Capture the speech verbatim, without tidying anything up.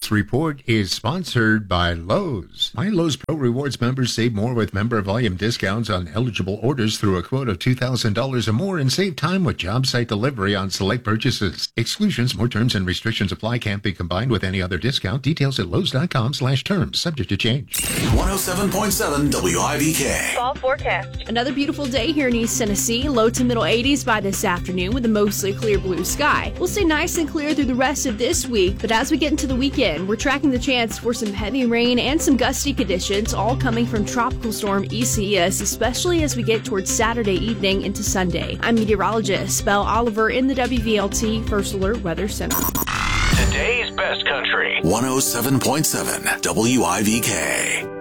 This report is sponsored by Lowe's. My Lowe's Pro Rewards members save more with member volume discounts on eligible orders through a quote of two thousand dollars or more and save time with job site delivery on select purchases. Exclusions, more terms and restrictions apply. Can't be combined with any other discount. Details at lowes.com slash terms. Subject to change. one oh seven point seven W I B K. Fall forecast. Another beautiful day here in East Tennessee. Low to middle eighties by this afternoon with a mostly clear blue sky. We'll stay nice and clear through the rest of this week, but as we get into the weekend, we're tracking the chance for some heavy rain and some gusty conditions, all coming from Tropical Storm Isaias, especially as we get towards Saturday evening into Sunday. I'm meteorologist Belle Oliver in the W V L T First Alert Weather Center. Today's best country. one oh seven point seven W I B K.